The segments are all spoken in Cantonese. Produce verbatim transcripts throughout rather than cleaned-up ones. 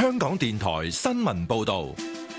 香港電台新聞報道。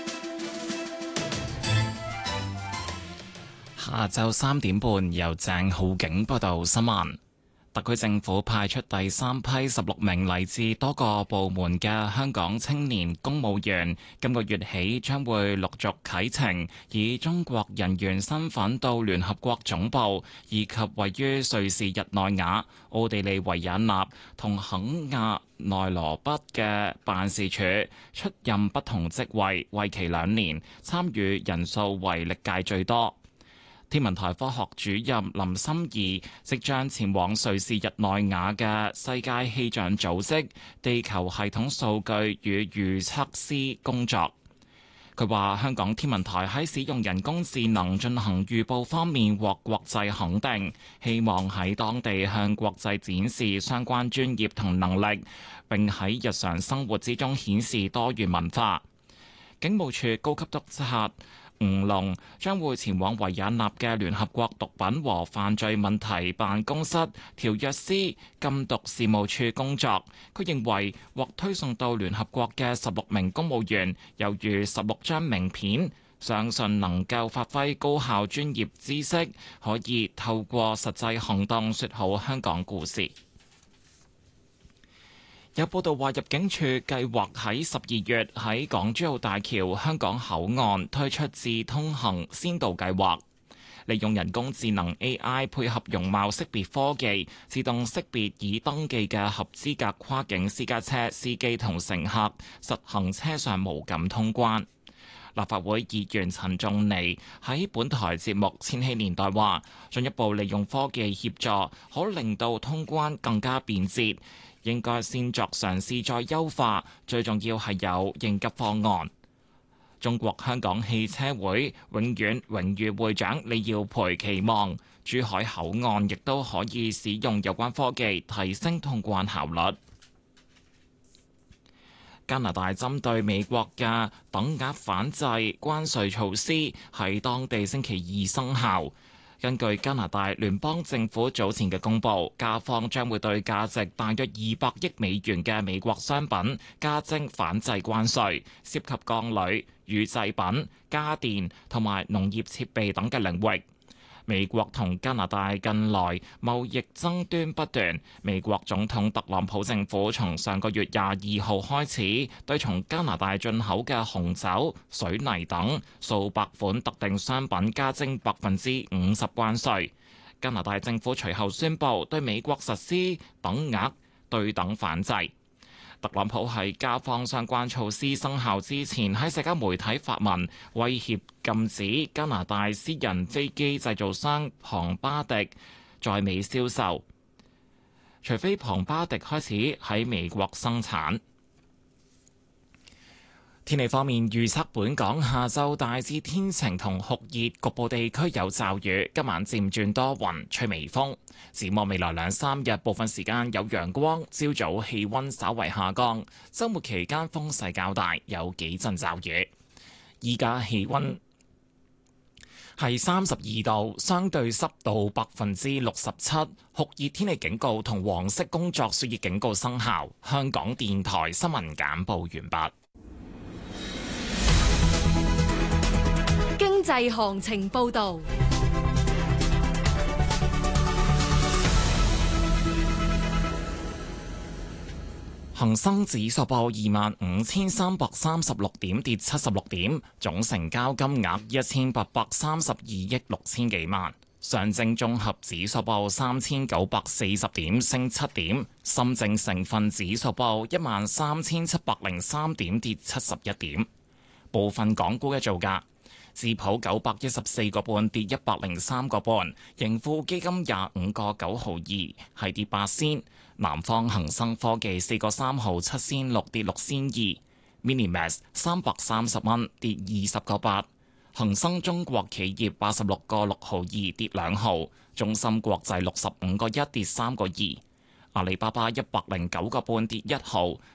下晝三點半，由鄭浩景報道新聞。特區政府派出第三批十六名嚟自多個部門嘅香港青年公務員，今個月起將會陸續啟程，以中國人員身份到聯合國總部，以及位於瑞士日內瓦、奧地利維也納同肯亞內羅畢嘅辦事處出任不同職位，為期兩年，參與人數為歷屆最多。天文台科學主任林心怡即將前往瑞士日內瓦嘅世界氣象組織地球系統數據與預測師工作。佢話香港天文台喺使用人工智能進行預報方面獲國際肯定，希望喺當地向國際展示相關專業同能力，並喺日常生活之中顯示多元文化。警務處高級督察吳龍將會前往維也納嘅聯合國毒品和犯罪問題辦公室條約司禁毒事務處工作。佢認為獲推送到聯合國嘅十六名公務員猶如十六張名片，相信能夠發揮高效專業知識，可以透過實際行動說好香港故事。有報道話，入境處計劃喺十二月喺港珠澳大橋香港口岸推出智通行先導計劃，利用人工智能 A I 配合容貌識別科技，自動識別已登記嘅合資格跨境私家車司機同乘客，實行車上無感通關。立法會議員陳仲尼喺本台節目《千禧年代》話，進一步利用科技協助，可令到通關更加便捷。應該先作嘗試再優化，最重要係有應急方案。中國香港汽車會永遠榮譽會長李耀培期望珠海口岸亦都可以使用有關科技，提升通關效率。加拿大針對美國嘅等額反制關稅措施喺當地星期二生效。根據加拿大聯邦政府早前嘅公佈，加方將會對價值大約二百億美元嘅美國商品加徵反制關稅，涉及鋼鋁、乳製品、家電同埋農業設備等嘅領域。美國同加拿大近來貿易爭端不斷，美國總統特朗普政府從上個月廿二號開始，對從加拿大進口嘅紅酒、水泥等數百款特定商品加徵百分之五十關稅。加拿大政府隨後宣布對美國實施等額對等反制。特朗普喺加方相關措施生效之前，喺社交媒體發文威脅禁止加拿大私人飛機製造商龐巴迪在美銷售，除非龐巴迪開始喺美國生產。天氣方面預測，本港下晝大致天晴同酷熱，局部地區有驟雨。今晚漸轉多雲，吹微風。展望未來兩三日，部分時間有陽光，朝早氣溫稍為下降。週末期間風勢較大，有幾陣驟雨。依家氣溫係三十二度，相對濕度百分之六十七，酷熱天氣警告同黃色工作暑熱警告生效。香港電台新聞簡報完畢。 經濟行情報道， 恒生指數報二萬五千三百三十六點，跌七十六點，總成交金額一千八百三十二億六千幾萬。上證綜合指數報三千九百四十點，升七點。深證成分指數報一萬三千七百零三點，跌七十一點。部分港股嘅造價。智普九百一十四個半跌一百零三個半，盈富基金廿五個九毫二係跌八仙，南方恒生科技四個三毫七仙六跌六仙二 ，Minimax 三百三十蚊跌二十個八，恒生中國企業八十六個六毫二跌兩毫，中芯國際六十五個一跌三個二，阿里巴巴一百零九個半跌一毫，